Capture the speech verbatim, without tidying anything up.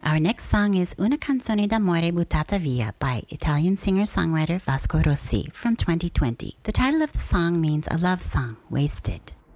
Our next song is Una canzone d'amore buttata via by Italian singer-songwriter Vasco Rossi from twenty twenty. The title of the song means a love song, wasted.